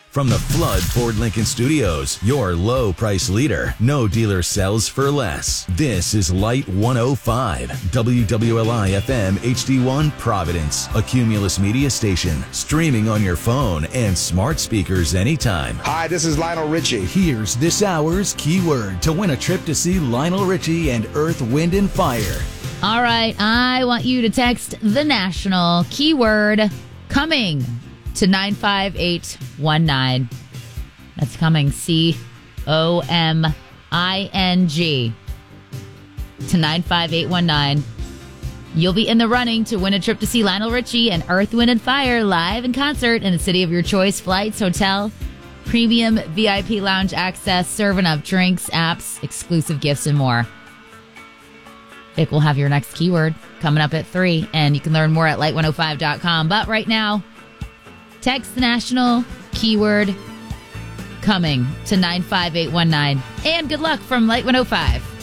From the Flood Ford Lincoln Studios, your low price leader. No dealer sells for less. This is Light 105, WWLI FM HD1 Providence, a Cumulus media station, streaming on your phone and smart speakers anytime. Hi, this is Lionel Richie. Here's this hour's keyword to win a trip to see Lionel Richie and Earth, Wind, and Fire. All right, I want you to text the national keyword coming to 95819. That's coming, COMING, to 95819. You'll be in the running to win a trip to see Lionel Richie and Earth, Wind, and Fire live in concert in the city of your choice. Flights, hotel, premium VIP lounge access, serving up drinks, apps, exclusive gifts, and more. Vic will have your next keyword coming up at 3, and you can learn more at light105.com. But right now, text the national keyword coming to 95819. And good luck from Light 105.